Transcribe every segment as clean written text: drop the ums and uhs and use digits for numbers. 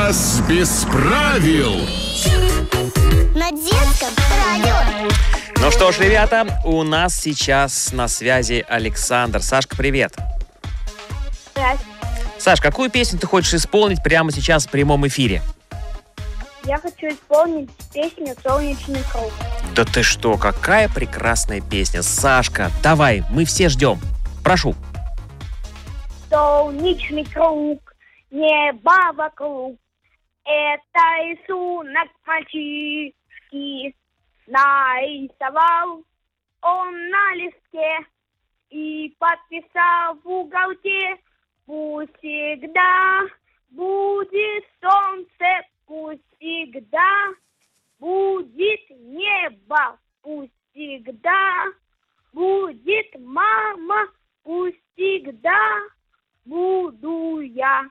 Час без правил. На детском радио. Ну что ж, ребята, у нас сейчас на связи Александр. Сашка, привет. Здравствуйте. Саш, какую песню ты хочешь исполнить прямо сейчас в прямом эфире? Я хочу исполнить песню «Солнечный круг». Да ты что, какая прекрасная песня. Сашка, давай, мы все ждем. Прошу. Солнечный круг, небо вокруг, это рисунок мальчишки. Нарисовал он на листке и подписал в уголке: пусть всегда будет солнце, пусть всегда будет небо, пусть всегда будет мама, пусть всегда буду я.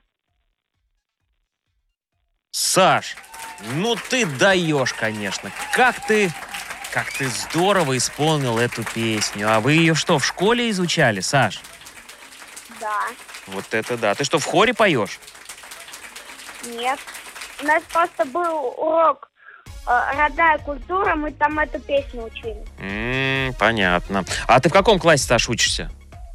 Саш, ну ты даешь, конечно. Как ты здорово исполнил эту песню. А вы ее что, в школе изучали, Саш? Да. Вот это да. Ты что, в хоре поешь? Нет. У нас просто был урок «Родная культура», мы там эту песню учили. Понятно. А ты в каком классе, Саш, учишься?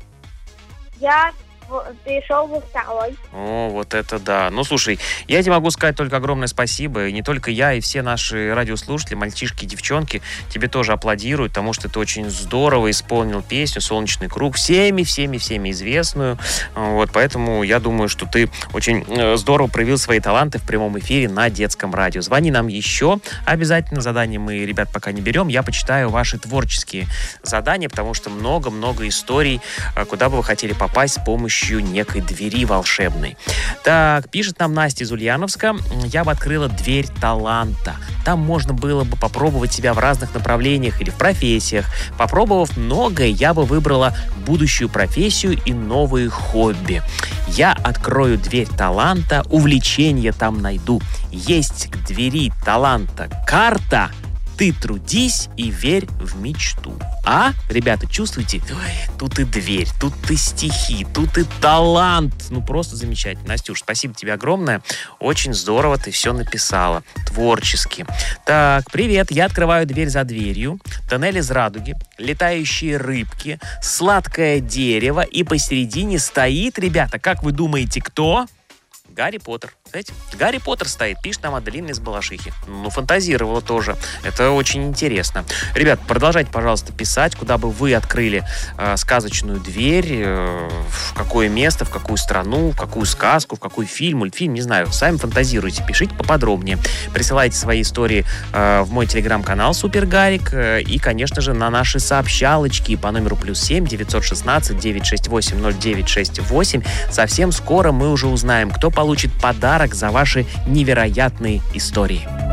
Я перешел во второй. О, вот это да. Ну, слушай, я тебе могу сказать только огромное спасибо. И не только я, и все наши радиослушатели, мальчишки и девчонки, тебе тоже аплодируют, потому что ты очень здорово исполнил песню «Солнечный круг», всеми известную. Вот, поэтому я думаю, что ты очень здорово проявил свои таланты в прямом эфире на детском радио. Звони нам еще. Обязательно задания мы, ребят, пока не берем. Я почитаю ваши творческие задания, потому что много-много историй, куда бы вы хотели попасть с помощью некой двери волшебной. Так, пишет нам Настя из Ульяновска. Я бы открыла дверь таланта. Там можно было бы попробовать себя в разных направлениях или в профессиях. Попробовав многое, я бы выбрала будущую профессию и новые хобби. Я открою дверь таланта, увлечения там найду. Есть к двери таланта карта. Ты трудись и верь в мечту. А, ребята, чувствуете? Ой, тут и дверь, тут и стихи, тут и талант. Ну, просто замечательно. Настюш, спасибо тебе огромное. Очень здорово ты все написала. Творчески. Так, привет. Я открываю дверь за дверью. Тоннель из радуги. Летающие рыбки. Сладкое дерево. И посередине стоит, ребята, как вы думаете, кто? Гарри Поттер. Знаете, Гарри Поттер стоит, пишет нам Аделина из Балашихи. Ну, фантазировала тоже. Это очень интересно. Ребят, продолжайте, пожалуйста, писать, куда бы вы открыли сказочную дверь, в какое место, в какую страну, в какую сказку, в какой фильм, мультфильм, не знаю. Сами фантазируйте, пишите поподробнее. Присылайте свои истории в мой телеграм-канал Супер Гарик и, конечно же, на наши сообщалочки по номеру +7 916 968 0968. Совсем скоро мы уже узнаем, кто получит подарок за ваши невероятные истории.